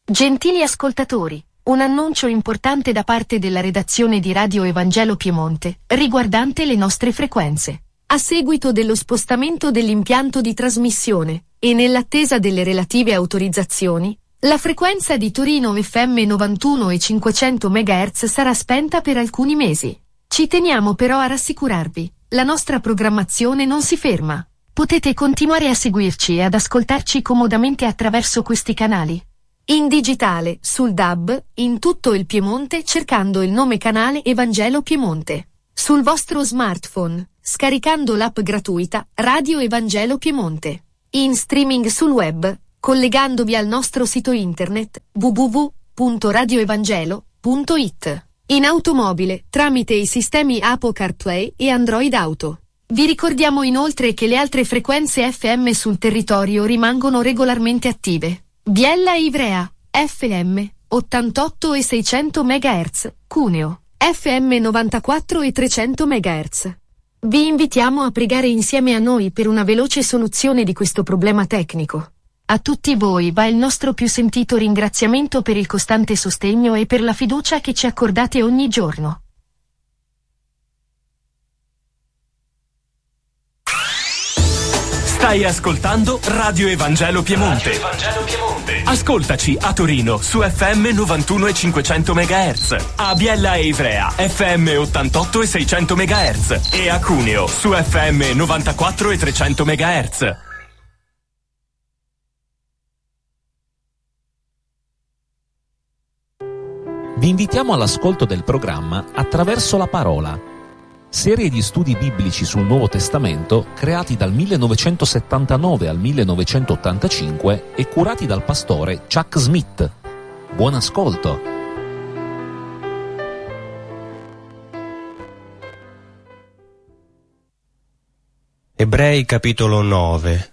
Gentili ascoltatori, un annuncio importante da parte della redazione di Radio Evangelo Piemonte, riguardante le nostre frequenze. A seguito dello spostamento dell'impianto di trasmissione, e nell'attesa delle relative autorizzazioni, la frequenza di Torino FM 91 e 500 MHz sarà spenta per alcuni mesi. Ci teniamo però a rassicurarvi, la nostra programmazione non si ferma. Potete continuare a seguirci e ad ascoltarci comodamente attraverso questi canali. In digitale, sul DAB, in tutto il Piemonte cercando il nome canale Evangelo Piemonte. Sul vostro smartphone, scaricando l'app gratuita Radio Evangelo Piemonte. In streaming sul web, collegandovi al nostro sito internet www.radioevangelo.it. In automobile, tramite i sistemi Apple CarPlay e Android Auto. Vi ricordiamo inoltre che le altre frequenze FM sul territorio rimangono regolarmente attive. Biella e Ivrea, FM, 88 e 600 MHz, Cuneo, FM 94 e 300 MHz. Vi invitiamo a pregare insieme a noi per una veloce soluzione di questo problema tecnico. A tutti voi va il nostro più sentito ringraziamento per il costante sostegno e per la fiducia che ci accordate ogni giorno. Stai ascoltando Radio Evangelo Piemonte. Ascoltaci a Torino su FM 91 e 500 MHz, a Biella e Ivrea FM 88 e 600 MHz e a Cuneo su FM 94 e 300 MHz. Vi invitiamo all'ascolto del programma Attraverso la Parola, serie di studi biblici sul Nuovo Testamento creati dal 1979 al 1985 e curati dal pastore Chuck Smith. Buon ascolto! Ebrei capitolo 9.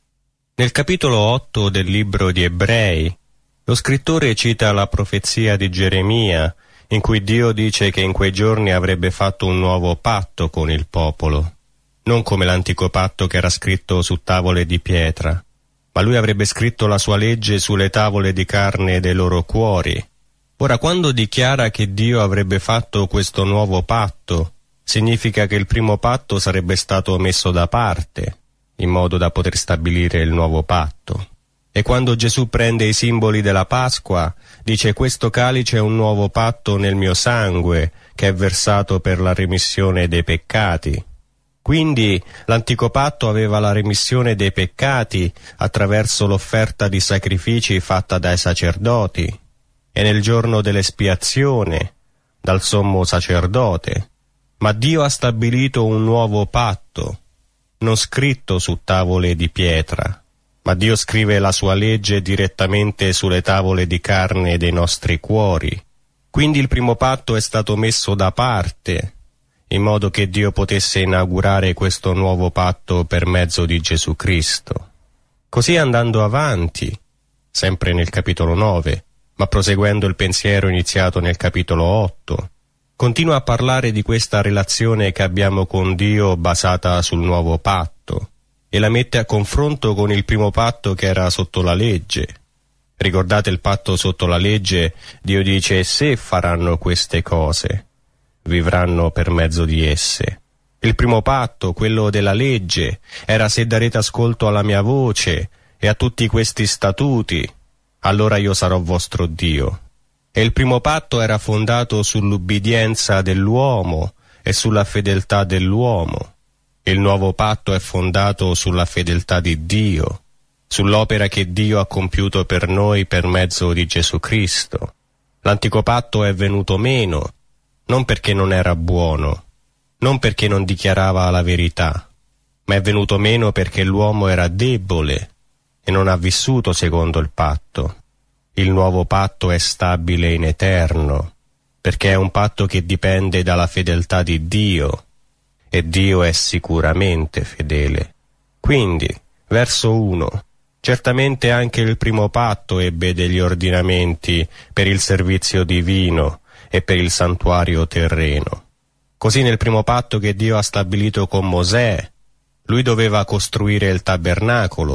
Nel capitolo 8 del libro di Ebrei, lo scrittore cita la profezia di Geremia, in cui Dio dice che in quei giorni avrebbe fatto un nuovo patto con il popolo, non come l'antico patto che era scritto su tavole di pietra, ma lui avrebbe scritto la sua legge sulle tavole di carne dei loro cuori. Ora, quando dichiara che Dio avrebbe fatto questo nuovo patto, significa che il primo patto sarebbe stato messo da parte, in modo da poter stabilire il nuovo patto. E quando Gesù prende i simboli della Pasqua, dice: questo calice è un nuovo patto nel mio sangue, che è versato per la remissione dei peccati. Quindi l'antico patto aveva la remissione dei peccati attraverso l'offerta di sacrifici fatta dai sacerdoti, e nel giorno dell'espiazione, dal sommo sacerdote. Ma Dio ha stabilito un nuovo patto, non scritto su tavole di pietra, ma Dio scrive la sua legge direttamente sulle tavole di carne dei nostri cuori. Quindi il primo patto è stato messo da parte, in modo che Dio potesse inaugurare questo nuovo patto per mezzo di Gesù Cristo. Così, andando avanti, sempre nel capitolo 9, ma proseguendo il pensiero iniziato nel capitolo 8, continua a parlare di questa relazione che abbiamo con Dio basata sul nuovo patto, e la mette a confronto con il primo patto che era sotto la legge. Ricordate il patto sotto la legge? Dio dice: se faranno queste cose, vivranno per mezzo di esse. Il primo patto, quello della legge, era: se darete ascolto alla mia voce e a tutti questi statuti, allora io sarò vostro Dio. E il primo patto era fondato sull'ubbidienza dell'uomo e sulla fedeltà dell'uomo. Il nuovo patto è fondato sulla fedeltà di Dio, sull'opera che Dio ha compiuto per noi per mezzo di Gesù Cristo. L'antico patto è venuto meno, non perché non era buono, non perché non dichiarava la verità, ma è venuto meno perché l'uomo era debole e non ha vissuto secondo il patto. Il nuovo patto è stabile in eterno, perché è un patto che dipende dalla fedeltà di Dio, e Dio è sicuramente fedele. Quindi, verso 1, certamente anche il primo patto ebbe degli ordinamenti per il servizio divino e per il santuario terreno. Così nel primo patto che Dio ha stabilito con Mosè, lui doveva costruire il tabernacolo,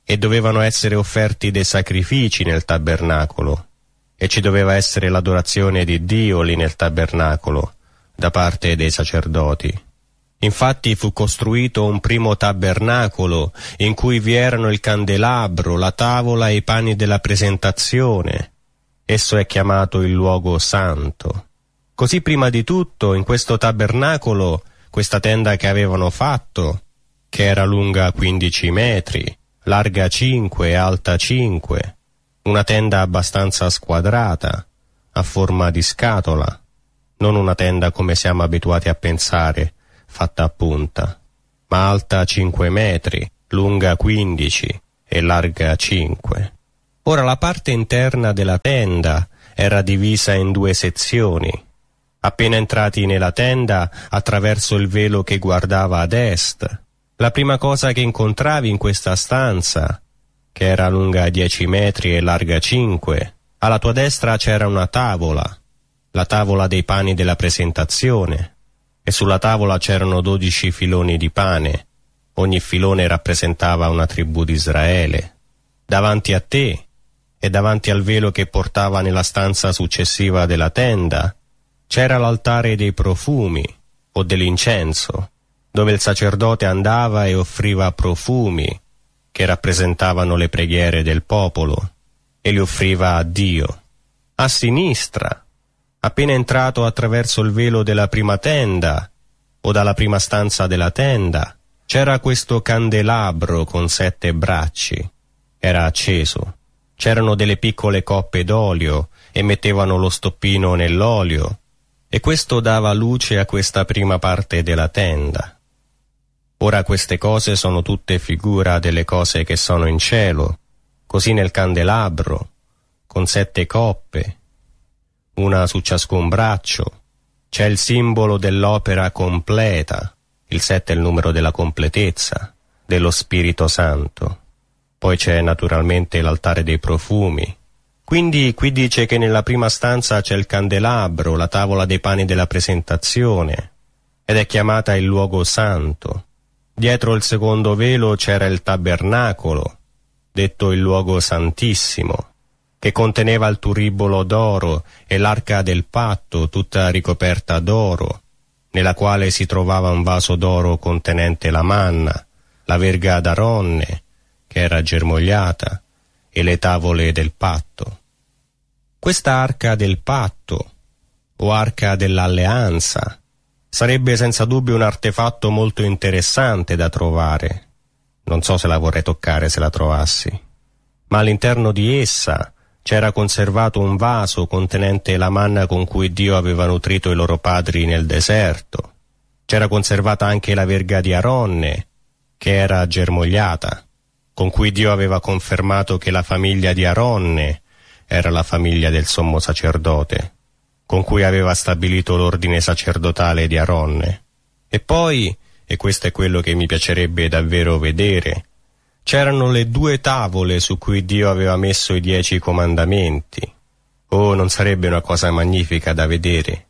e dovevano essere offerti dei sacrifici nel tabernacolo, e ci doveva essere l'adorazione di Dio lì nel tabernacolo da parte dei sacerdoti. Infatti fu costruito un primo tabernacolo in cui vi erano il candelabro, la tavola e i pani della presentazione. Esso è chiamato il luogo santo. Così prima di tutto in questo tabernacolo, questa tenda che avevano fatto, che era lunga 15 metri, larga 5 e alta 5, una tenda abbastanza squadrata, a forma di scatola, non una tenda come siamo abituati a pensare, fatta a punta, ma alta 5 metri, lunga 15 e larga 5. Ora la parte interna della tenda era divisa in 2 sezioni. Appena entrati nella tenda, attraverso il velo che guardava ad est, la prima cosa che incontravi in questa stanza, che era lunga 10 metri e larga 5, alla tua destra c'era una tavola, la tavola dei pani della presentazione, e sulla tavola c'erano 12 filoni di pane. Ogni filone rappresentava una tribù di Israele. Davanti a te e davanti al velo che portava nella stanza successiva della tenda c'era l'altare dei profumi o dell'incenso, dove il sacerdote andava e offriva profumi che rappresentavano le preghiere del popolo e li offriva a Dio. A sinistra, appena entrato attraverso il velo della prima tenda o dalla prima stanza della tenda, c'era questo candelabro con 7 bracci. Era acceso. C'erano delle piccole coppe d'olio e mettevano lo stoppino nell'olio, e questo dava luce a questa prima parte della tenda. Ora queste cose sono tutte figura delle cose che sono in cielo. Così nel candelabro, con 7 coppe, una su ciascun braccio, c'è il simbolo dell'opera completa, il 7 è il numero della completezza, dello Spirito Santo. Poi c'è naturalmente l'altare dei profumi. Quindi qui dice che nella prima stanza c'è il candelabro, la tavola dei pani della presentazione, ed è chiamata il luogo santo. Dietro il secondo velo c'era il tabernacolo, detto il luogo santissimo, che conteneva il turibolo d'oro e l'arca del patto tutta ricoperta d'oro, nella quale si trovava un vaso d'oro contenente la manna, la verga d'Aronne, che era germogliata, e le tavole del patto. Questa arca del patto, o arca dell'alleanza, sarebbe senza dubbio un artefatto molto interessante da trovare. Non so se la vorrei toccare se la trovassi. Ma all'interno di essa c'era conservato un vaso contenente la manna con cui Dio aveva nutrito i loro padri nel deserto. C'era conservata anche la verga di Aronne, che era germogliata, con cui Dio aveva confermato che la famiglia di Aronne era la famiglia del sommo sacerdote, con cui aveva stabilito l'ordine sacerdotale di Aronne. E poi, e questo è quello che mi piacerebbe davvero vedere, c'erano le 2 tavole su cui Dio aveva messo i 10 comandamenti. Oh, non sarebbe una cosa magnifica da vedere?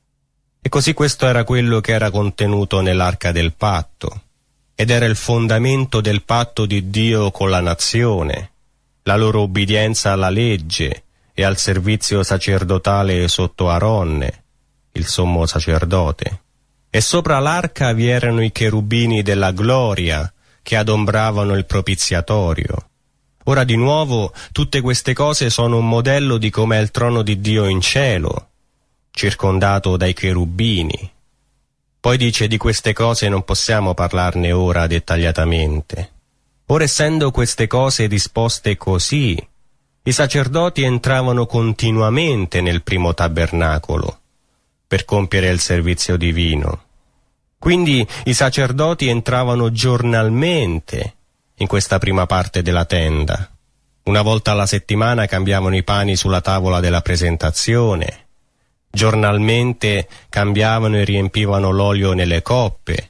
E così questo era quello che era contenuto nell'arca del patto, ed era il fondamento del patto di Dio con la nazione, la loro obbedienza alla legge e al servizio sacerdotale sotto Aronne, il sommo sacerdote. E sopra l'arca vi erano i cherubini della gloria che adombravano il propiziatorio. Ora di nuovo tutte queste cose sono un modello di com'è il trono di Dio in cielo, circondato dai cherubini. Poi dice di queste cose non possiamo parlarne ora dettagliatamente. Ora essendo queste cose disposte così, i sacerdoti entravano continuamente nel primo tabernacolo per compiere il servizio divino. Quindi i sacerdoti entravano giornalmente in questa prima parte della tenda. Una volta alla settimana cambiavano i pani sulla tavola della presentazione. Giornalmente cambiavano e riempivano l'olio nelle coppe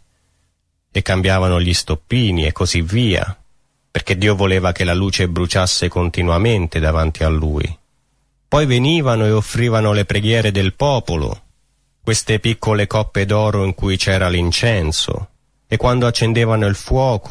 e cambiavano gli stoppini e così via, perché Dio voleva che la luce bruciasse continuamente davanti a Lui. Poi venivano e offrivano le preghiere del popolo, queste piccole coppe d'oro in cui c'era l'incenso, e quando accendevano il fuoco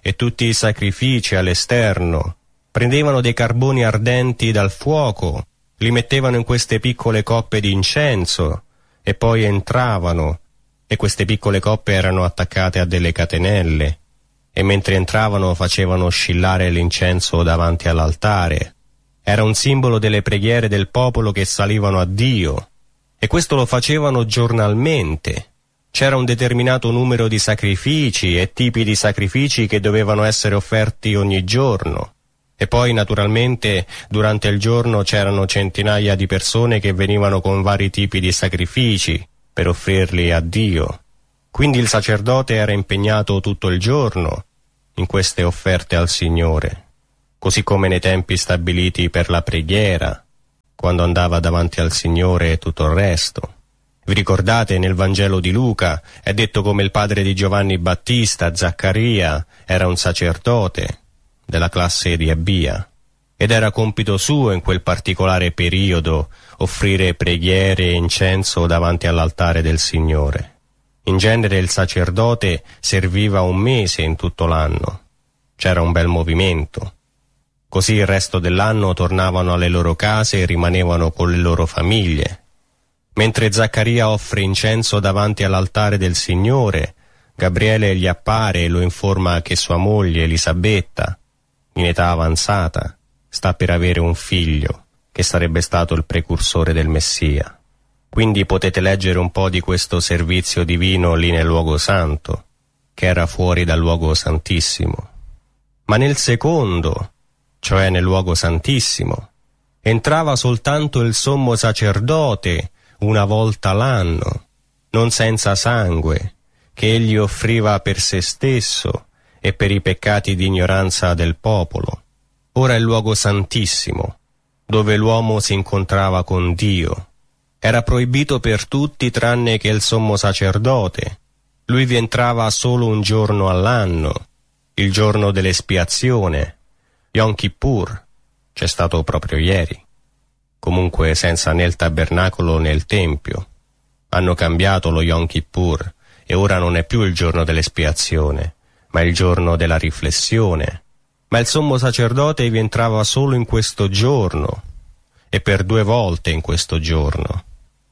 e tutti i sacrifici all'esterno. Prendevano dei carboni ardenti dal fuoco, li mettevano in queste piccole coppe di incenso e poi entravano, e queste piccole coppe erano attaccate a delle catenelle, e mentre entravano facevano oscillare l'incenso davanti all'altare. Era un simbolo delle preghiere del popolo che salivano a Dio, e questo lo facevano giornalmente. C'era un determinato numero di sacrifici e tipi di sacrifici che dovevano essere offerti ogni giorno. E poi naturalmente durante il giorno c'erano centinaia di persone che venivano con vari tipi di sacrifici per offrirli a Dio. Quindi il sacerdote era impegnato tutto il giorno in queste offerte al Signore, così come nei tempi stabiliti per la preghiera, quando andava davanti al Signore e tutto il resto. Vi ricordate, nel Vangelo di Luca è detto come il padre di Giovanni Battista, Zaccaria, era un sacerdote della classe di Abia, ed era compito suo in quel particolare periodo offrire preghiere e incenso davanti all'altare del Signore. In genere il sacerdote serviva un mese in tutto l'anno. C'era un bel movimento. Così il resto dell'anno tornavano alle loro case e rimanevano con le loro famiglie. Mentre Zaccaria offre incenso davanti all'altare del Signore, Gabriele gli appare e lo informa che sua moglie Elisabetta, in età avanzata, sta per avere un figlio, che sarebbe stato il precursore del Messia. Quindi potete leggere un po' di questo servizio divino lì nel luogo santo, che era fuori dal luogo santissimo. Ma nel secondo, cioè nel luogo santissimo, entrava soltanto il sommo sacerdote una volta l'anno, non senza sangue, che egli offriva per se stesso e per i peccati di ignoranza del popolo. Ora il luogo santissimo, dove l'uomo si incontrava con Dio, era proibito per tutti tranne che il sommo sacerdote. Lui vi entrava solo un giorno all'anno, il giorno dell'espiazione, Yom Kippur, c'è stato proprio ieri. Comunque senza né il tabernacolo né il tempio. Hanno cambiato lo Yom Kippur e ora non è più il giorno dell'espiazione, ma il giorno della riflessione. Ma il sommo sacerdote vi entrava solo in questo giorno e per 2 volte in questo giorno.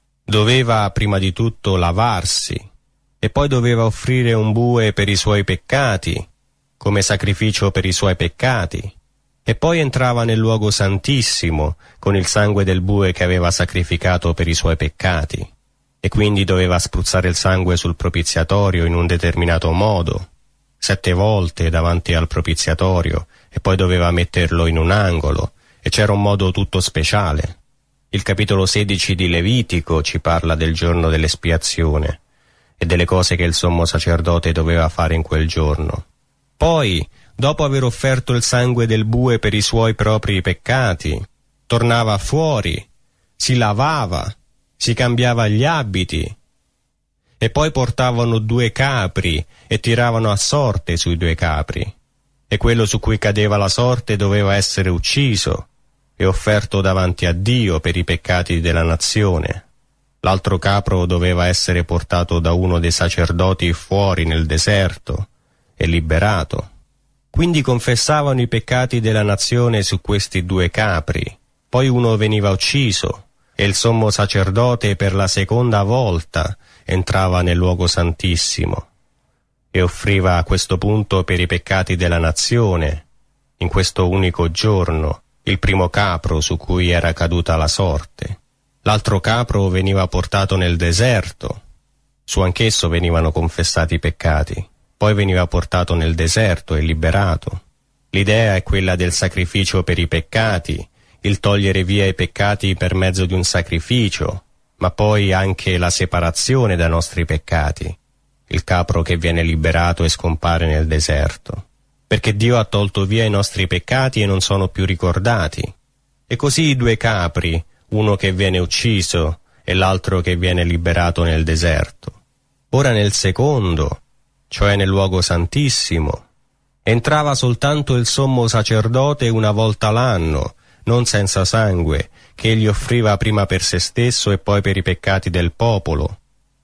Doveva prima di tutto lavarsi e poi doveva offrire un bue per i suoi peccati, come sacrificio per i suoi peccati, e poi entrava nel luogo santissimo con il sangue del bue che aveva sacrificato per i suoi peccati, e quindi doveva spruzzare il sangue sul propiziatorio in un determinato modo, 7 volte davanti al propiziatorio, e poi doveva metterlo in un angolo, e c'era un modo tutto speciale. Il capitolo 16 di Levitico ci parla del giorno dell'espiazione e delle cose che il sommo sacerdote doveva fare in quel giorno. Poi, dopo aver offerto il sangue del bue per i suoi propri peccati, tornava fuori, si lavava, si cambiava gli abiti, e poi portavano 2 capri e tiravano a sorte sui 2 capri, e quello su cui cadeva la sorte doveva essere ucciso e offerto davanti a Dio per i peccati della nazione. L'altro capro doveva essere portato da uno dei sacerdoti fuori nel deserto e liberato. Quindi confessavano i peccati della nazione su questi 2 capri, poi uno veniva ucciso e il sommo sacerdote per la seconda volta entrava nel luogo santissimo e offriva a questo punto per i peccati della nazione, in questo unico giorno, il primo capro su cui era caduta la sorte. L'altro capro veniva portato nel deserto, su anch'esso venivano confessati i peccati, poi veniva portato nel deserto e liberato. L'idea è quella del sacrificio per i peccati, il togliere via i peccati per mezzo di un sacrificio, ma poi anche la separazione dai nostri peccati, il capro che viene liberato e scompare nel deserto, perché Dio ha tolto via i nostri peccati e non sono più ricordati. E così i 2 capri, uno che viene ucciso e l'altro che viene liberato nel deserto. Ora nel secondo, cioè nel luogo santissimo, entrava soltanto il sommo sacerdote una volta l'anno, non senza sangue, che egli offriva prima per se stesso e poi per i peccati del popolo.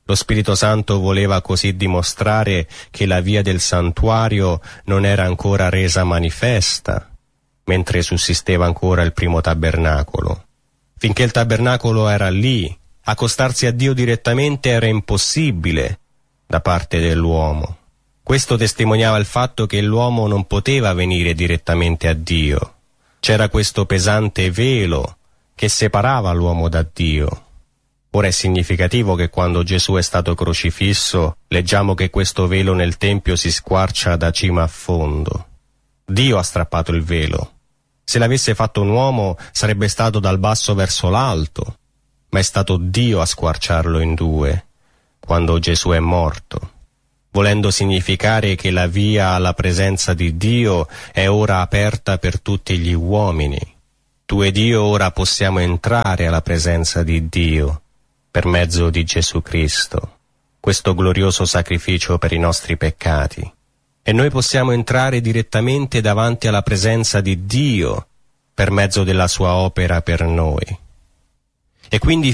Lo Spirito Santo voleva così dimostrare che la via del santuario non era ancora resa manifesta, mentre sussisteva ancora il primo tabernacolo. Finché il tabernacolo era lì, accostarsi a Dio direttamente era impossibile da parte dell'uomo. Questo testimoniava il fatto che l'uomo non poteva venire direttamente a Dio. C'era questo pesante velo che separava l'uomo da Dio. Ora è significativo che quando Gesù è stato crocifisso, leggiamo che questo velo nel Tempio si squarcia da cima a fondo. Dio ha strappato il velo. Se l'avesse fatto un uomo sarebbe stato dal basso verso l'alto, ma è stato Dio a squarciarlo in due, quando Gesù è morto, volendo significare che la via alla presenza di Dio è ora aperta per tutti gli uomini. Tu ed io ora possiamo entrare alla presenza di Dio per mezzo di Gesù Cristo, questo glorioso sacrificio per i nostri peccati. E noi possiamo entrare direttamente davanti alla presenza di Dio per mezzo della sua opera per noi. E quindi